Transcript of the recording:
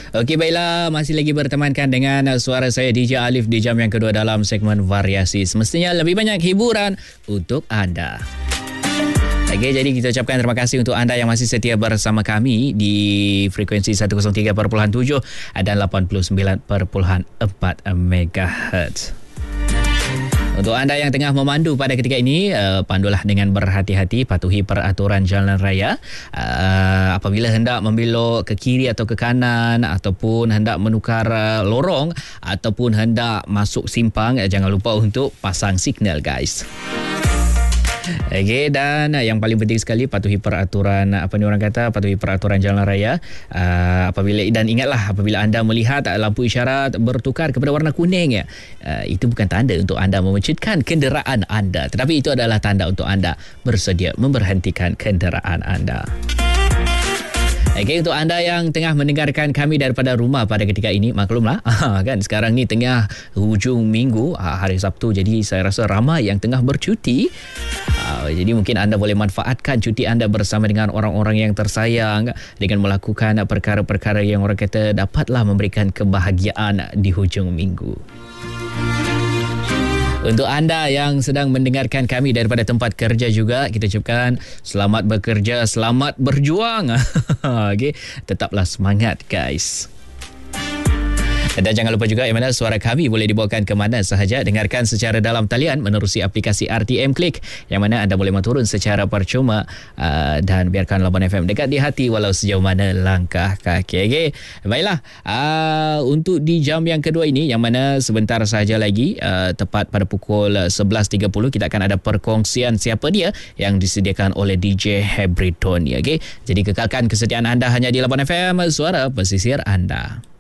Okey, baiklah, masih lagi bertemankan dengan suara saya DJ Alif di jam yang kedua dalam segmen variasi. Semestinya lebih banyak hiburan untuk anda. Okey, jadi kita ucapkan terima kasih untuk anda yang masih setia bersama kami di frekuensi 103.7 dan 89.4 MHz. Untuk anda yang tengah memandu pada ketika ini, pandulah dengan berhati-hati, patuhi peraturan jalan raya. Apabila hendak membelok ke kiri atau ke kanan, ataupun hendak menukar lorong, ataupun hendak masuk simpang, jangan lupa untuk pasang signal, guys. Okey, dan yang paling penting sekali, patuhi peraturan, patuhi peraturan jalan raya. Dan ingatlah, apabila anda melihat lampu isyarat bertukar kepada warna kuning, itu bukan tanda untuk anda memecutkan kenderaan anda, tetapi itu adalah tanda untuk anda bersedia memberhentikan kenderaan anda. Okey, untuk anda yang tengah mendengarkan kami daripada rumah pada ketika ini, maklumlah kan sekarang ni tengah hujung minggu, hari Sabtu, jadi saya rasa ramai yang tengah bercuti. Jadi mungkin anda boleh manfaatkan cuti anda bersama dengan orang-orang yang tersayang dengan melakukan perkara-perkara yang orang kata dapatlah memberikan kebahagiaan di hujung minggu. Untuk anda yang sedang mendengarkan kami daripada tempat kerja juga, kita ucapkan selamat bekerja, selamat berjuang. Okey, tetaplah semangat, guys. Dan jangan lupa juga yang mana suara kami boleh dibawakan ke mana sahaja. Dengarkan secara dalam talian menerusi aplikasi RTM Click, yang mana anda boleh menturun secara percuma, dan biarkan Labuan FM dekat di hati walau sejauh mana langkah kaki. Okay? Baiklah, untuk di jam yang kedua ini, yang mana sebentar sahaja lagi, tepat pada pukul 11.30, kita akan ada perkongsian siapa dia yang disediakan oleh DJ Hebritoni. Okay? Jadi kekalkan kesetiaan anda hanya di Labuan FM, suara pesisir anda.